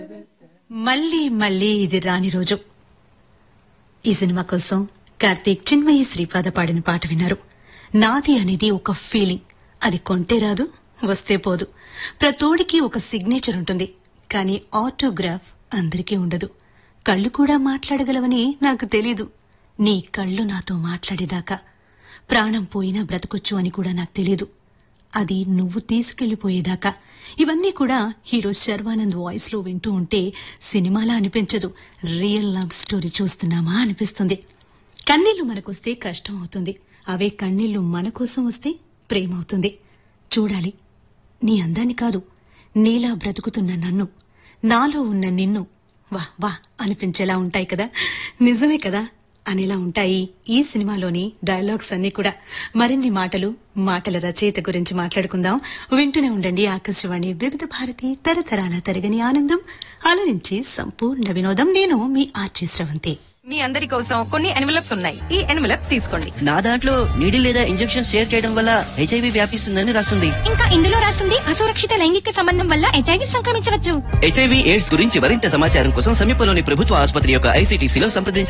మళ్ళీ మళ్ళీ ఇది రాని రోజు. ఈ సినిమా కోసం కార్తీక్, చిన్మయి, శ్రీపాద పాడిన పాట విన్నారు. నాది అనేది ఒక ఫీలింగ్. అది కొంటే రాదు, వస్తే పోదు. ప్రతోడికి ఒక సిగ్నేచర్ ఉంటుంది, కానీ ఆటోగ్రాఫ్ అందరికీ ఉండదు. కళ్ళు కూడా మాట్లాడగలవని నాకు తెలీదు. నీ కళ్ళు నాతో మాట్లాడేదాకా ప్రాణం పోయినా బ్రతకొచ్చు అని కూడా నాకు తెలీదు. అది నువ్వు తీసుకెళ్లిపోయేదాకా. ఇవన్నీ కూడా హీరో శర్వానంద్ వాయిస్ లో వింటూ ఉంటే సినిమాలా అనిపించదు, రియల్ లవ్ స్టోరీ చూస్తున్నామా అనిపిస్తుంది. కన్నీళ్లు మనకొస్తే కష్టం అవుతుంది, అవే కన్నీళ్లు మన కోసం వస్తే ప్రేమ అవుతుంది. చూడాలి నీ అందాన్ని కాదు, నీలా బ్రతుకుతున్న నన్ను, నాలో ఉన్న నిన్ను వా వా అనిపించేలా ఉంటాయి కదా. నిజమే కదా అనేలా ఉంటాయి ఈ సినిమాలోని డైలాగ్స్ అన్ని కూడా. మరిన్ని మాటల రచయిత గురించి మాట్లాడుకుందాం. వింటూనే ఉండండి ఆకాశవాణి వివిధ భారతి, తరతరాల తరగని ఆనందం, అలరించి సంపూర్ణ వినోదం. నేను మీ ఆర్జే స్రవంతి. మీ అందరి కోసం కొన్ని ఎన్వలప్స్ ఉన్నాయి. ఈ ఎన్వలప్స్ తీసుకోండి. నా దాంట్లో నీడిల్ లేదా ఇంజెక్షన్ షేర్ చేయడం వల్ల హెచ్ఐవి వ్యాపిస్తుందని రాస్తుంది. ఇంకా ఇందులో రాస్తుంది అసురక్షిత లైంగిక సంబంధం వల్ల హెచ్ఐవి సంక్రమించవచ్చు. హెచ్ఐవి ఎయిడ్స్ గురించి మరింత సమాచారం కోసం సమీపంలోని ప్రభుత్వ ఆసుపత్రి యొక్క ICTC లో సంప్రదించండి.